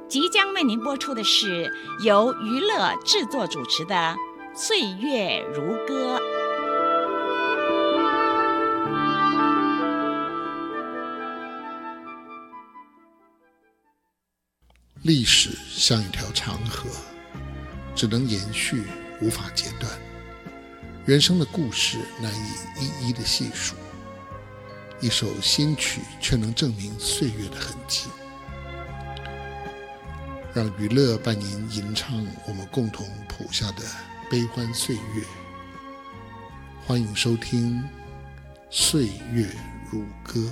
即将为您播出的是由娱乐制作主持的《岁月如歌》。 历史像一条长河，只能延续，无法截断。人生的故事难以一一的细数，一首新曲却能证明岁月的痕迹。让娱乐伴您吟唱我们共同谱下的悲欢岁月。欢迎收听《岁月如歌》。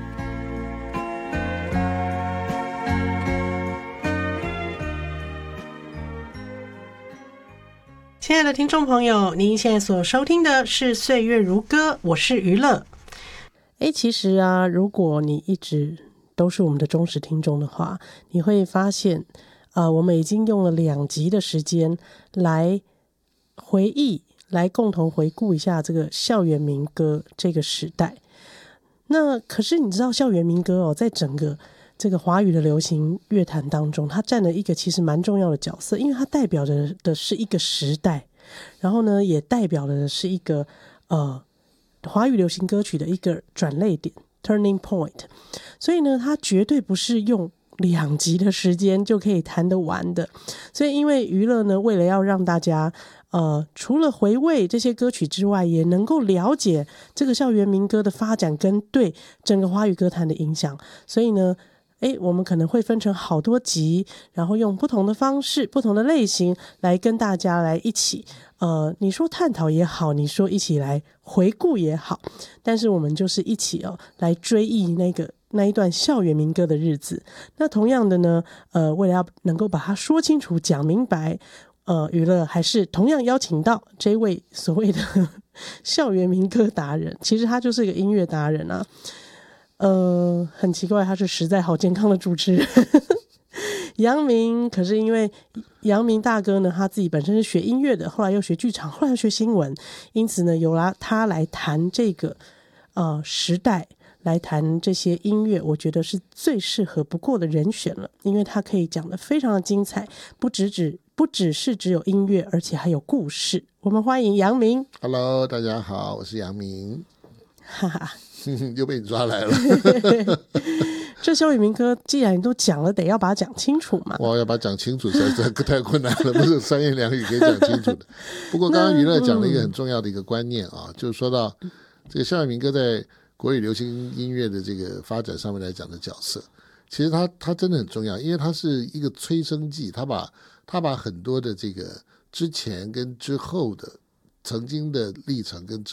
亲爱的听众朋友，您现在所收听的是《岁月如歌》，我是娱乐。其实啊，如果你一直都是我们的忠实听众的话，你会发现我们已经用了2集的时间来回忆，来共同回顾一下这个校园民歌这个时代。那可是你知道校园民歌在整个这个华语的流行乐坛当中，它占了一个其实蛮重要的角色，因为它代表的是一个时代，然后呢也代表的是一个华语流行歌曲的一个转捩点 turning point。 所以呢它绝对不是用2集的时间就可以谈得完的。所以因为娱乐呢，为了要让大家除了回味这些歌曲之外，也能够了解这个校园民歌的发展跟对整个华语歌坛的影响，所以呢我们可能会分成好多集，然后用不同的方式、不同的类型来跟大家来一起你说探讨也好，你说一起来回顾也好，但是我们就是一起来追忆那一段校园民歌的日子。那同样的呢为了要能够把它说清楚讲明白，娱乐还是同样邀请到这位所谓的校园民歌达人，其实他就是一个音乐达人啊。很奇怪，他是实在好健康的主持人杨明。可是因为杨明大哥呢，他自己本身是学音乐的，后来又学剧场，后来又学新闻，因此呢有了他来谈这个时代，来谈这些音乐，我觉得是最适合不过的人选了，因为他可以讲得非常的精彩，不只是只有音乐，而且还有故事。我们欢迎杨明。 Hello， 大家好，我是杨明。 哈哈又被你抓来了这校园民歌既然你都讲了，得要把它讲清楚嘛。 我要把它讲清楚实在太困难了，不是三言两语可以讲清楚的。不过刚刚娱乐讲了一个很重要的一个观念就是说到这个校园民歌在国语流行音乐的这个发展上面来讲的角色，其实它真的很重要，因为它是一个催生剂，它把很多的这个之前跟之后的曾经的历程跟